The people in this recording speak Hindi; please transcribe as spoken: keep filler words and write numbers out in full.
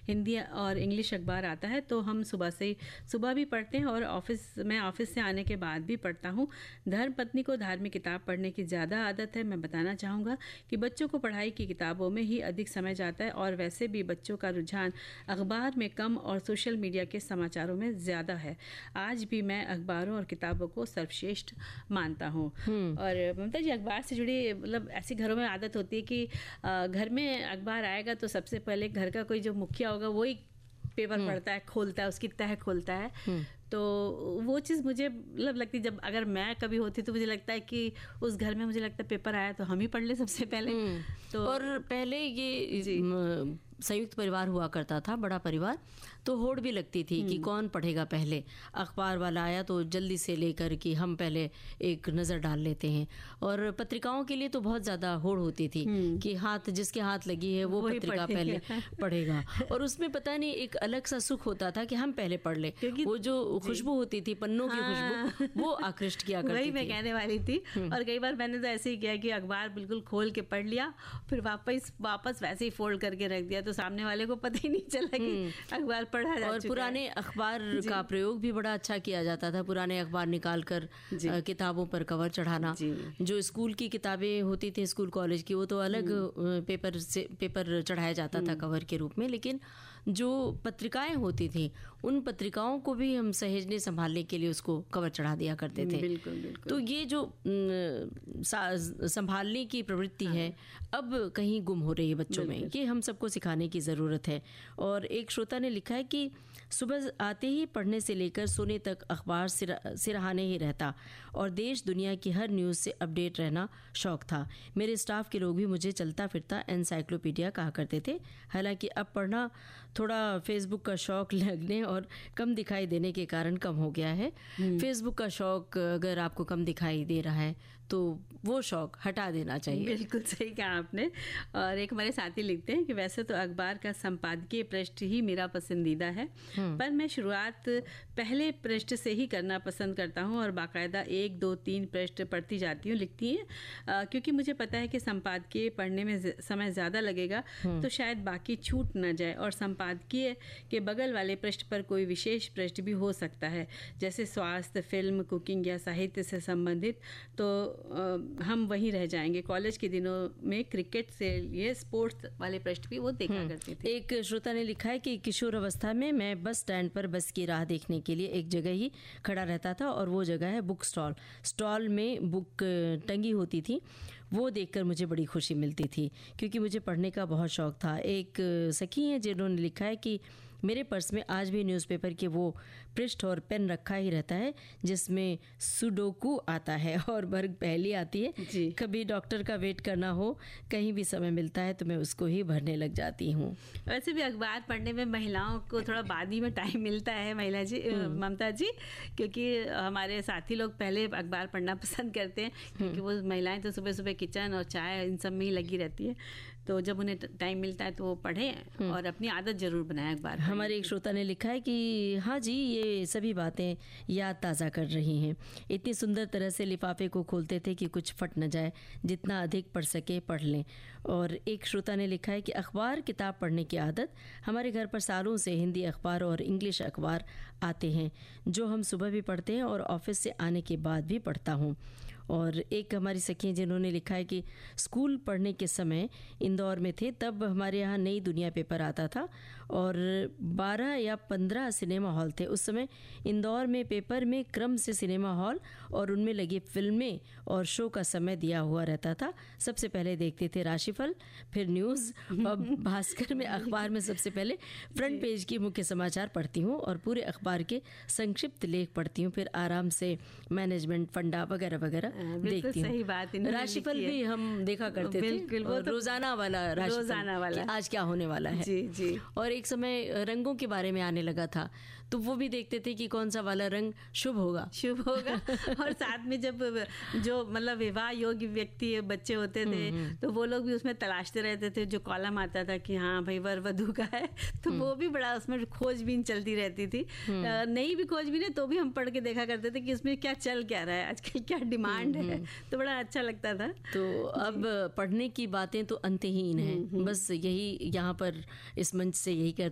हिंदी और इंग्लिश अखबार आता है, तो हम सुबह से सुबह भी पढ़ते हैं और ऑफिस मैं ऑफिस से आने के बाद भी पढ़ता हूँ। धर्म पत्नी को धार्मिक किताब पढ़ने की ज़्यादा आदत है। मैं बताना चाहूँगा कि बच्चों को पढ़ाई की किताबों में ही अधिक समय जाता है और वैसे भी बच्चों का रुझान अखबार में कम और सोशल मीडिया के समाचारों में ज़्यादा है। आज भी मैं अखबारों और किताबों को सर्वश्रेष्ठ मानता हूँ। और ममता जी, अखबार से जुड़ी मतलब ऐसी घरों में आदत होती है कि घर में अखबार आएगा तो सबसे पहले घर का कोई जो मुखिया होगा वही पेपर पढ़ता है, खोलता है, उसकी तह खोलता है। तो वो चीज़ मुझे मतलब लगती है, जब अगर मैं कभी होती तो मुझे लगता है कि उस घर में मुझे लगता है पेपर आया तो हम ही पढ़ ले सबसे पहले। तो और पहले ये संयुक्त परिवार हुआ करता था, बड़ा परिवार, तो होड़ भी लगती थी कि कौन पढ़ेगा पहले। अखबार वाला आया तो जल्दी से लेकर कि हम पहले एक नज़र डाल लेते हैं। और पत्रिकाओं के लिए तो बहुत ज़्यादा होड़ होती थी कि हाथ जिसके हाथ लगी है वो पत्रिका पहले पढ़ेगा। और उसमें पता नहीं एक अलग सा सुख होता था कि हम पहले पढ़ ले। वो जो खुशबू होती थी, पन्नों की खुशबू, वो आकृष्ट किया करती थी। वही मैं कहने वाली थी। और कई बार मैंने तो ऐसे ही किया कि अखबार बिल्कुल खोल के पढ़ लिया, फिर वापस वापस वैसे ही फोल्ड करके रख दिया, तो सामने वाले को पता ही नहीं चला कि अखबार पढ़ा जा और चुका पुराने है। अखबार का प्रयोग भी बड़ा अच्छा किया जाता था। पुराने अखबार निकाल कर किताबों पर कवर चढ़ाना। जो स्कूल की किताबें होती थी, स्कूल कॉलेज की, वो तो अलग पेपर से पेपर चढ़ाया जाता था कवर के रूप में। लेकिन जो पत्रिकाएं होती थी, उन पत्रिकाओं को भी हम सहेजने संभालने के लिए उसको कवर चढ़ा दिया करते थे। बिल्कुल, बिल्कुल। तो ये जो संभालने की प्रवृत्ति है अब कहीं गुम हो रही है बच्चों में। ये हम सबको सिखाने की ज़रूरत है। और एक श्रोता ने लिखा है कि सुबह आते ही पढ़ने से लेकर सोने तक अखबार सिरहाने ही रहता और देश दुनिया की हर न्यूज़ से अपडेट रहना शौक था। मेरे स्टाफ के लोग भी मुझे चलता फिरता एनसाइक्लोपीडिया कहा करते थे। हालांकि अब पढ़ना थोड़ा फेसबुक का शौक लगने और कम दिखाई देने के कारण कम हो गया है। फेसबुक का शौक अगर आपको कम दिखाई दे रहा है तो वो शौक हटा देना चाहिए। बिल्कुल सही कहा आपने। और एक हमारे साथी लिखते हैं कि वैसे तो अखबार का संपादकीय पृष्ठ ही मेरा पसंदीदा है, पर मैं शुरुआत पहले पृष्ठ से ही करना पसंद करता हूँ और बाकायदा एक दो तीन पृष्ठ पढ़ती जाती हूँ, लिखती हैं, क्योंकि मुझे पता है कि संपादकीय पढ़ने में समय ज़्यादा लगेगा तो शायद बाकी छूट न जाए। और संपादकीय के बगल वाले पृष्ठ पर कोई विशेष पृष्ठ भी हो सकता है, जैसे स्वास्थ्य, फिल्म, कुकिंग या साहित्य से संबंधित, तो हम वहीं रह जाएंगे। कॉलेज के दिनों में क्रिकेट से ये स्पोर्ट्स वाले पृष्ठ भी वो देखा करते थे। एक श्रोता ने लिखा है कि किशोर अवस्था में मैं बस स्टैंड पर बस की राह देखने के लिए एक जगह ही खड़ा रहता था और वो जगह है बुक स्टॉल। स्टॉल में बुक टंगी होती थी, वो देखकर मुझे बड़ी खुशी मिलती थी क्योंकि मुझे पढ़ने का बहुत शौक था। एक सखी हैं जिन्होंने लिखा है कि मेरे पर्स में आज भी न्यूज़पेपर के वो पृष्ठ और पेन रखा ही रहता है जिसमें सुडोकू आता है और वर्ग पहेली आती है। कभी डॉक्टर का वेट करना हो, कहीं भी समय मिलता है तो मैं उसको ही भरने लग जाती हूँ। वैसे भी अखबार पढ़ने में महिलाओं को थोड़ा बाद ही में टाइम मिलता है महिला जी, ममता जी, क्योंकि हमारे साथी लोग पहले अखबार पढ़ना पसंद करते हैं क्योंकि वो महिलाएं तो सुबह सुबह किचन और चाय इन सब में ही लगी रहती है, तो जब उन्हें टाइम मिलता है तो वो पढ़ें और अपनी आदत जरूर बनाएं अखबार। हमारे एक श्रोता ने लिखा है कि हाँ जी, ये सभी बातें याद ताज़ा कर रही हैं। इतनी सुंदर तरह से लिफाफे को खोलते थे कि कुछ फट न जाए, जितना अधिक पढ़ सके पढ़ लें। और एक श्रोता ने लिखा है कि अखबार किताब पढ़ने की आदत हमारे घर पर सालों से हिंदी अखबार और इंग्लिश अखबार आते हैं जो हम सुबह भी पढ़ते हैं और ऑफिस से आने के बाद भी पढ़ता हूँ। और एक हमारी सखी जिन्होंने लिखा है कि स्कूल पढ़ने के समय इंदौर में थे तब हमारे यहाँ नई दुनिया पेपर आता था और बारह या पंद्रह सिनेमा हॉल थे उस समय। इंदौर में पेपर में क्रम से सिनेमा हॉल और उनमें लगी फिल्में और शो का समय दिया हुआ रहता था। सबसे पहले देखते थे राशिफल, फिर न्यूज़ और भास्कर में अखबार में सबसे पहले फ्रंट पेज की मुख्य समाचार पढ़ती हूँ और पूरे अखबार के संक्षिप्त लेख पढ़ती हूँ, फिर आराम से मैनेजमेंट, फंडा वगैरह वगैरह देखती हूँ। सही बात, राशिफल भी हम देखा करते थे, और तो रोजाना वाला राशिफल, रोजाना वाला आज क्या होने वाला है। जी जी। और एक समय रंगों के बारे में आने लगा था तो वो भी देखते थे कि कौन सा वाला रंग शुभ होगा शुभ होगा और साथ में जब जो मतलब विवाह योग्य व्यक्ति बच्चे होते थे तो वो लोग भी उसमें तलाशते रहते थे, जो कॉलम आता था कि हाँ भाई वर वधू का है, तो वो भी बड़ा उसमें खोजबीन चलती रहती थी। नहीं भी खोजबीन है तो भी हम पढ़ के देखा करते थे कि इसमें क्या चल क्या रहा है, आजकल क्या डिमांड है, तो बड़ा अच्छा लगता था। तो अब पढ़ने की बातें तो अंतहीन है, बस यही यहाँ पर इस मंच से यही कर